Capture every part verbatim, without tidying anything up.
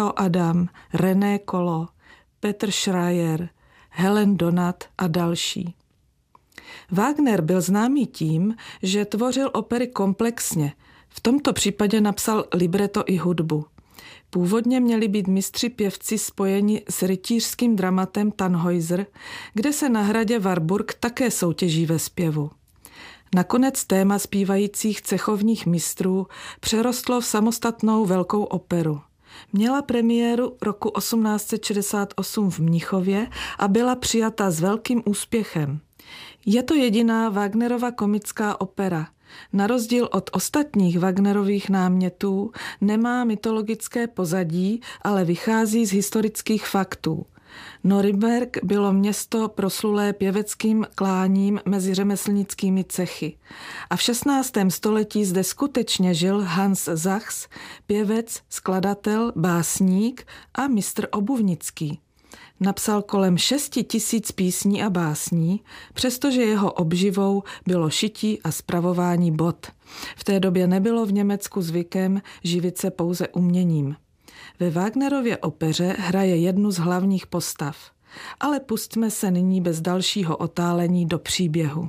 Leo Adam, René Kolo, Petr Schreier, Helen Donat a další. Wagner byl známý tím, že tvořil opery komplexně. V tomto případě napsal libreto i hudbu. Původně měli být mistři pěvci spojeni s rytířským dramatem Tannhäuser, kde se na hradě Warburg také soutěží ve zpěvu. Nakonec téma zpívajících cechovních mistrů přerostlo v samostatnou velkou operu. Měla premiéru roku osmnáct set šedesát osm v Mnichově a byla přijata s velkým úspěchem. Je to jediná Wagnerova komická opera. Na rozdíl od ostatních Wagnerových námětů nemá mytologické pozadí, ale vychází z historických faktů. Norimberk bylo město proslulé pěveckým kláním mezi řemeslnickými cechy. A v šestnáctém století zde skutečně žil Hans Sachs, pěvec, skladatel, básník a mistr obuvnický. Napsal kolem šesti tisíc písní a básní, přestože jeho obživou bylo šití a spravování bot. V té době nebylo v Německu zvykem živit se pouze uměním. Ve Wagnerově opeře hraje jednu z hlavních postav. Ale pustme se nyní bez dalšího otálení do příběhu.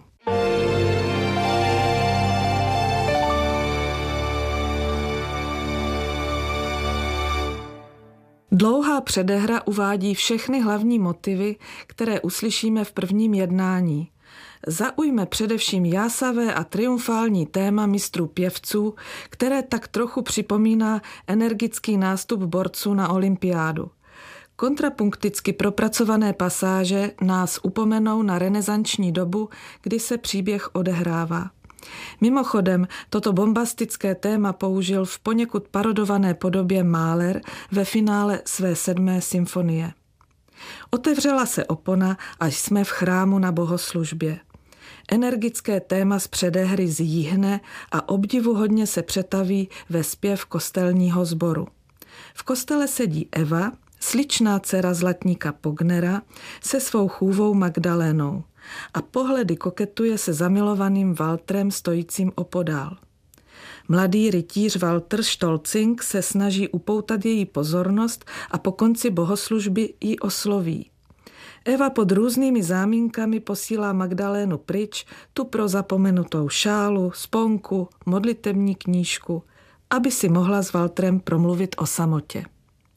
Dlouhá předehra uvádí všechny hlavní motivy, které uslyšíme v prvním jednání. Zaujme především jásavé a triumfální téma mistrů pěvců, které tak trochu připomíná energický nástup borců na olympiádu. Kontrapunkticky propracované pasáže nás upomenou na renesanční dobu, kdy se příběh odehrává. Mimochodem, toto bombastické téma použil v poněkud parodované podobě Mahler ve finále své sedmé symfonie. Otevřela se opona, až jsme v chrámu na bohoslužbě. Energické téma z předehry zjíhne a obdivuhodně se přetaví ve zpěv kostelního sboru. V kostele sedí Eva, sličná dcera zlatníka Pognera, se svou chůvou Magdalénou a pohledy koketuje se zamilovaným Waltrem stojícím opodál. Mladý rytíř Walter Stolzing se snaží upoutat její pozornost a po konci bohoslužby ji osloví. Eva pod různými zámínkami posílá Magdalénu pryč, tu pro zapomenutou šálu, sponku, modlitební knížku, aby si mohla s Waltrem promluvit o samotě.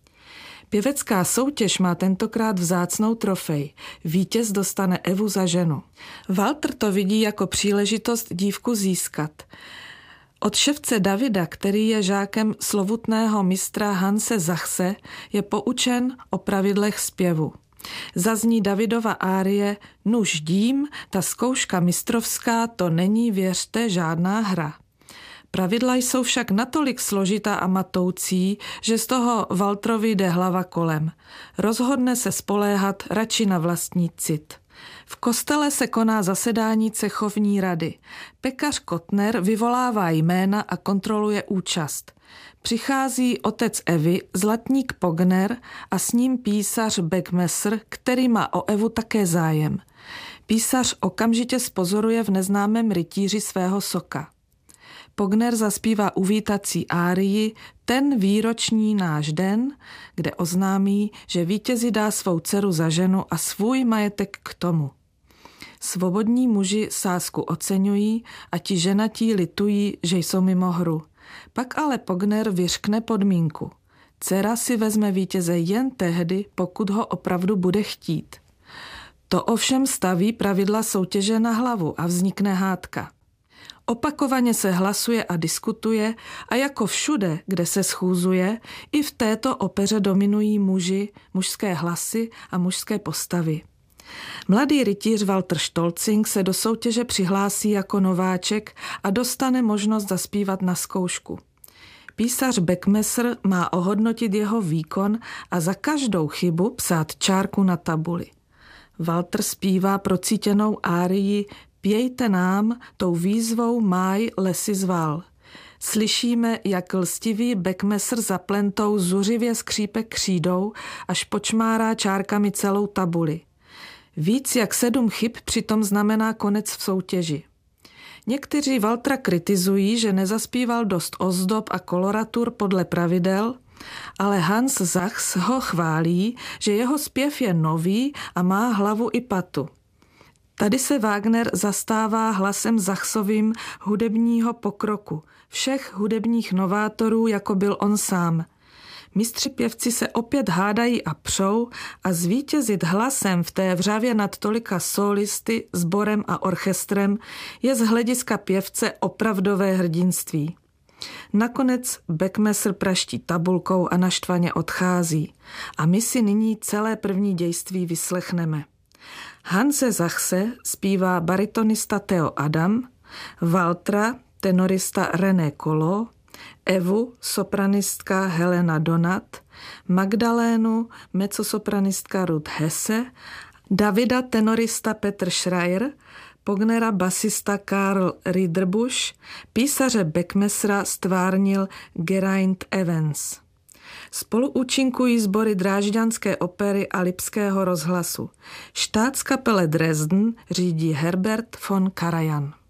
Pěvecká soutěž má tentokrát vzácnou trofej. Vítěz dostane Evu za ženu. Walter to vidí jako příležitost dívku získat. Od ševce Davida, který je žákem slovutného mistra Hanse Sachse, je poučen o pravidlech zpěvu. Zazní Davidova árie Nuž dím, ta zkouška mistrovská, to není, věřte, žádná hra. Pravidla jsou však natolik složitá a matoucí, že z toho Walterovi jde hlava kolem. Rozhodne se spoléhat radši na vlastní cit. V kostele se koná zasedání cechovní rady. Pekař Kotner vyvolává jména a kontroluje účast. Přichází otec Evy, zlatník Pogner a s ním písař Beckmesser, který má o Evu také zájem. Písař okamžitě spozoruje v neznámém rytíři svého soka. Pogner zaspívá uvítací árii Ten výroční náš den, kde oznámí, že vítězi dá svou dceru za ženu a svůj majetek k tomu. Svobodní muži sázku oceňují a ti ženatí litují, že jsou mimo hru. Pak ale Pogner vyřkne podmínku. Dcera si vezme vítěze jen tehdy, pokud ho opravdu bude chtít. To ovšem staví pravidla soutěže na hlavu a vznikne hádka. Opakovaně se hlasuje a diskutuje a jako všude, kde se schůzuje, i v této opeře dominují muži, mužské hlasy a mužské postavy. Mladý rytíř Walter Stolzing se do soutěže přihlásí jako nováček a dostane možnost zaspívat na zkoušku. Písař Beckmesser má ohodnotit jeho výkon a za každou chybu psát čárku na tabuli. Walter zpívá procítěnou árii Pějte nám, tou výzvou máj lesy zval. Slyšíme, jak lstivý Beckmesser za plentou zuřivě skřípe křídou, až počmárá čárkami celou tabuli. Víc jak sedm chyb přitom znamená konec v soutěži. Někteří Waltera kritizují, že nezaspíval dost ozdob a koloratur podle pravidel, Ale Hans Sachs ho chválí, že jeho zpěv je nový a má hlavu i patu. Tady se Wagner zastává hlasem Sachsovým hudebního pokroku, všech hudebních novátorů, jako byl on sám. Mistři pěvci se opět hádají a přou a zvítězit hlasem v té vřavě nad tolika solisty, sborem a orchestrem je z hlediska pěvce opravdové hrdinství. Nakonec Beckmesser praští tabulkou a naštvaně odchází. A my si nyní celé první dějství vyslechneme. Hanse Sachse zpívá baritonista Theo Adam, Waltra tenorista René Collot, Evu sopranistka Helena Donat, Magdalénu mezzosopranistka Ruth Hesse, Davida tenorista Petr Schreier, Pognera basista Karl Riederbusch, písaře Beckmessera stvárnil Geraint Evans. Spolu účinkují sbory Drážďanské opery a Lipského rozhlasu. Staatskapelle Dresden řídí Herbert von Karajan.